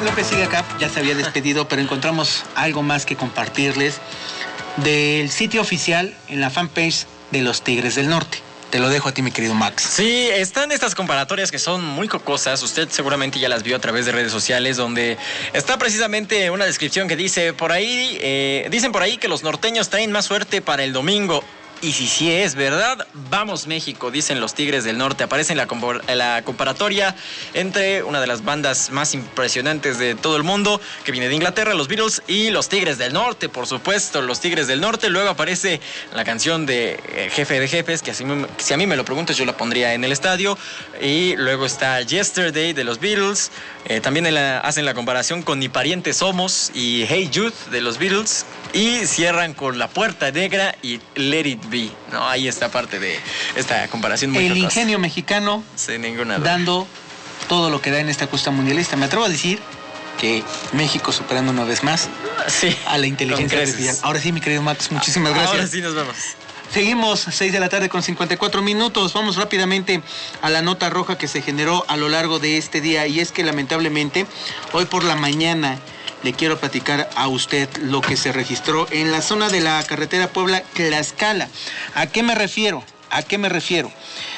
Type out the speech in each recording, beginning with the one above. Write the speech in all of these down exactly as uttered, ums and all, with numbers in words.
López sigue acá, ya se había despedido, pero encontramos algo más que compartirles del sitio oficial en la fanpage de los Tigres del Norte. Te lo dejo a ti, mi querido Max. Sí, están estas comparatorias que son muy cocosas. Usted seguramente ya las vio a través de redes sociales, donde está precisamente una descripción que dice por ahí, eh, dicen por ahí que los norteños traen más suerte para el domingo. Y si sí es verdad, vamos México, dicen los Tigres del Norte. Aparece en la, compor- en la comparatoria entre una de las bandas más impresionantes de todo el mundo, que viene de Inglaterra, los Beatles, y los Tigres del Norte, por supuesto, los Tigres del Norte. Luego aparece la canción de eh, Jefe de Jefes, que así me, si a mí me lo preguntas, yo la pondría en el estadio. Y luego está Yesterday de los Beatles. Eh, también en la, hacen la comparación con Ni Parientes Somos y Hey Jude de los Beatles. Y cierran con La Puerta Negra y Let It Be. No, ahí está parte de esta comparación muy El jocosa. ingenio mexicano, sin ninguna duda, dando todo lo que da en esta justa mundialista. Me atrevo a decir que México superando una vez más sí, a la inteligencia artificial. Ahora sí, mi querido Max, muchísimas gracias. Ahora sí nos vemos. Seguimos, seis de la tarde con cincuenta y cuatro minutos. Vamos rápidamente a la nota roja que se generó a lo largo de este día. Y es que lamentablemente, hoy por la mañana, le quiero platicar a usted lo que se registró en la zona de la carretera Puebla-Tlaxcala. ¿A qué me refiero? ¿A qué me refiero?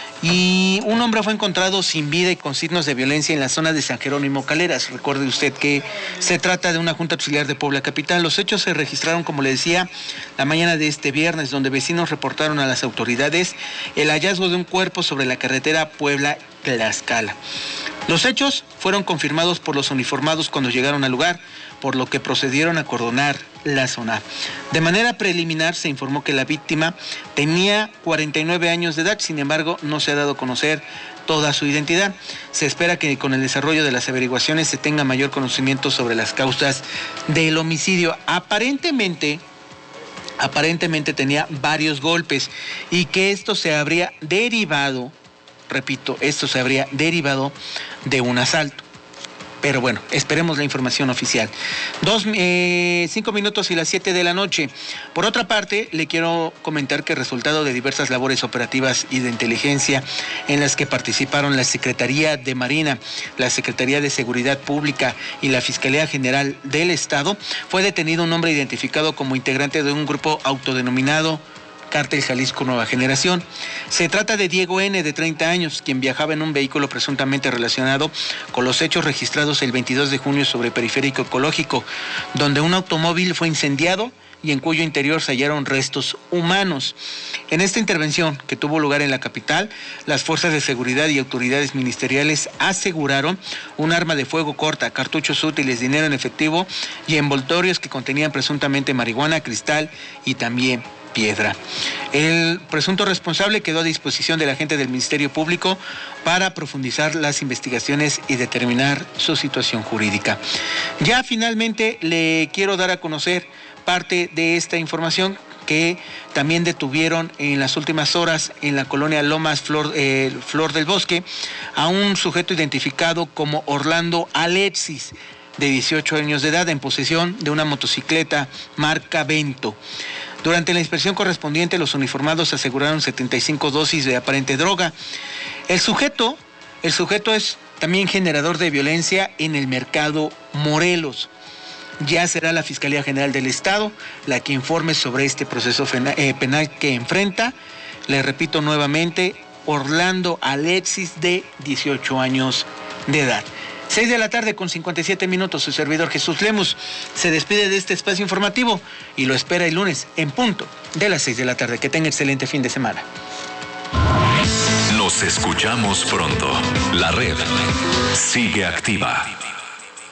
Y un hombre fue encontrado sin vida y con signos de violencia en la zona de San Jerónimo Caleras. Recuerde usted que se trata de una junta auxiliar de Puebla Capital. Los hechos se registraron, como le decía, la mañana de este viernes, donde vecinos reportaron a las autoridades el hallazgo de un cuerpo sobre la carretera Puebla-Tlaxcala. Los hechos fueron confirmados por los uniformados cuando llegaron al lugar, por lo que procedieron a acordonar la zona. De manera preliminar se informó que la víctima tenía cuarenta y nueve años de edad, sin embargo no se ha dado a conocer toda su identidad. Se espera que con el desarrollo de las averiguaciones se tenga mayor conocimiento sobre las causas del homicidio. Aparentemente, aparentemente tenía varios golpes y que esto se habría derivado, repito, esto se habría derivado de un asalto. Pero bueno, esperemos la información oficial. Dos, eh, cinco minutos y las siete de la noche. Por otra parte, le quiero comentar que resultado de diversas labores operativas y de inteligencia en las que participaron la Secretaría de Marina, la Secretaría de Seguridad Pública y la Fiscalía General del Estado, fue detenido un hombre identificado como integrante de un grupo autodenominado Cártel Jalisco Nueva Generación. Se trata de Diego N., de treinta años, quien viajaba en un vehículo presuntamente relacionado con los hechos registrados el veintidós de junio sobre Periférico Ecológico, donde un automóvil fue incendiado y en cuyo interior se hallaron restos humanos. En esta intervención, que tuvo lugar en la capital, las fuerzas de seguridad y autoridades ministeriales aseguraron un arma de fuego corta, cartuchos útiles, dinero en efectivo y envoltorios que contenían presuntamente marihuana, cristal y también piedra. El presunto responsable quedó a disposición del agente del Ministerio Público para profundizar las investigaciones y determinar su situación jurídica. Ya finalmente le quiero dar a conocer parte de esta información que también detuvieron en las últimas horas en la colonia Lomas Flor, eh, Flor del Bosque a un sujeto identificado como Orlando Alexis, de dieciocho años de edad, en posesión de una motocicleta marca Vento. Durante la inspección correspondiente, los uniformados aseguraron setenta y cinco dosis de aparente droga. El sujeto, el sujeto es también generador de violencia en el mercado Morelos. Ya será la Fiscalía General del Estado la que informe sobre este proceso penal que enfrenta. Le repito nuevamente, Orlando Alexis, de dieciocho años de edad. seis de la tarde con cincuenta y siete minutos, su servidor Jesús Lemus se despide de este espacio informativo y lo espera el lunes en punto de las seis de la tarde. Que tenga excelente fin de semana. Nos escuchamos pronto. La red sigue activa.